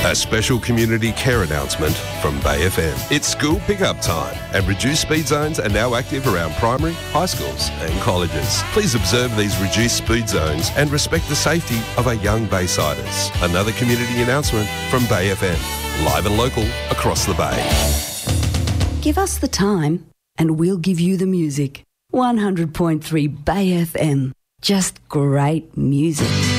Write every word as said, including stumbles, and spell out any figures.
A special community care announcement from Bay F M. It's school pickup time and reduced speed zones are now active around primary, high schools and colleges. Please observe these reduced speed zones and respect the safety of our young Baysiders. Another community announcement from Bay F M. Live and local across the Bay. Give us the time and we'll give you the music. one hundred point three Bay F M. Just great music.